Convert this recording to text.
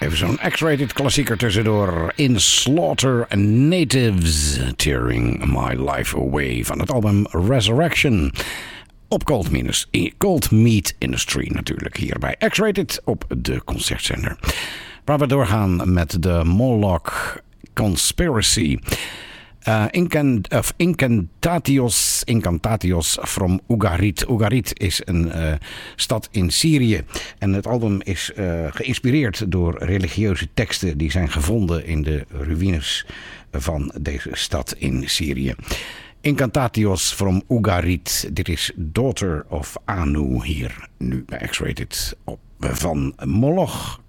Even zo'n X-rated klassieker tussendoor. In Slaughter Natives, Tearing My Life Away van het album Resurrection. Op Cold Meat Industry natuurlijk, hier bij X-rated op de concertzender. Waar we doorgaan met de Moloch Conspiracy. Incantatios from Ugarit. Ugarit is een stad in Syrië. En het album is geïnspireerd door religieuze teksten die zijn gevonden in de ruïnes van deze stad in Syrië. Incantatios from Ugarit. Dit is Daughter of Anu hier nu bij X-rated van Moloch